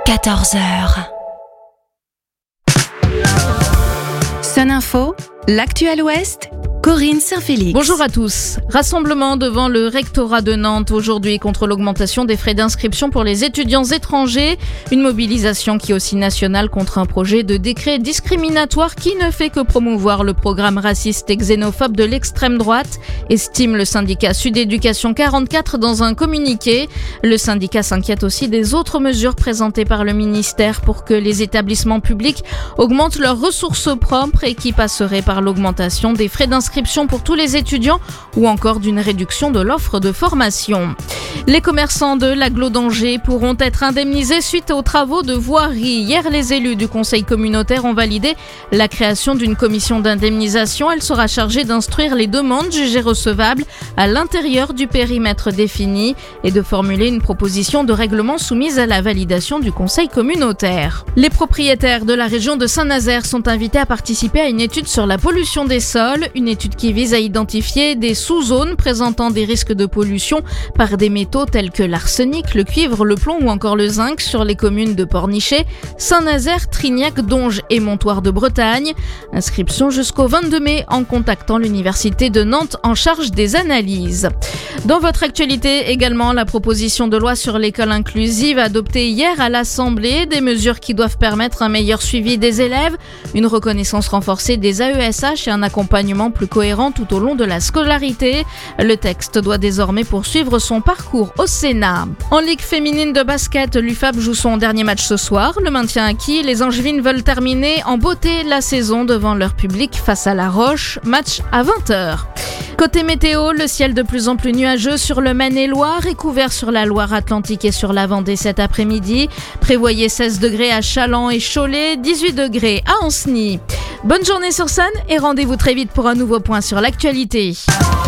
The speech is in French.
14h. Sun Info, l'actuel Ouest, Corinne Saint-Félix. Bonjour à tous. Rassemblement devant le rectorat de Nantes aujourd'hui contre l'augmentation des frais d'inscription pour les étudiants étrangers. Une mobilisation qui est aussi nationale contre un projet de décret discriminatoire qui ne fait que promouvoir le programme raciste et xénophobe de l'extrême droite, estime le syndicat Sud Éducation 44 dans un communiqué. Le syndicat s'inquiète aussi des autres mesures présentées par le ministère pour que les établissements publics augmentent leurs ressources propres et qui passeraient par l'augmentation des frais d'inscription pour tous les étudiants ou encore d'une réduction de l'offre de formation. Les commerçants de l'Agglo d'Angers pourront être indemnisés suite aux travaux de voirie. Hier, les élus du conseil communautaire ont validé la création d'une commission d'indemnisation. Elle sera chargée d'instruire les demandes jugées recevables à l'intérieur du périmètre défini et de formuler une proposition de règlement soumise à la validation du conseil communautaire. Les propriétaires de la région de Saint-Nazaire sont invités à participer à une étude sur la pollution des sols, une étude qui vise à identifier des sous-zones présentant des risques de pollution par des métaux tels que l'arsenic, le cuivre, le plomb ou encore le zinc sur les communes de Pornichet, Saint-Nazaire, Trignac, Donges et Montoire de Bretagne. Inscription jusqu'au 22 mai en contactant l'Université de Nantes en charge des analyses. Dans votre actualité également, la proposition de loi sur l'école inclusive adoptée hier à l'Assemblée, des mesures qui doivent permettre un meilleur suivi des élèves, une reconnaissance renforcée des AESH et un accompagnement plus cohérent tout au long de la scolarité. Le texte doit désormais poursuivre son parcours au Sénat. En Ligue féminine de basket, l'UFAB joue son dernier match ce soir. Le maintien acquis, les Angevines veulent terminer en beauté la saison devant leur public face à La Roche. Match à 20h. Côté météo, le ciel de plus en plus nuageux sur le Maine-et-Loire et couvert sur la Loire-Atlantique et sur la Vendée cet après-midi. Prévoyez 16 degrés à Challans et Cholet, 18 degrés à Ancenis. Bonne journée sur Sun et rendez-vous très vite pour un nouveau point sur l'actualité.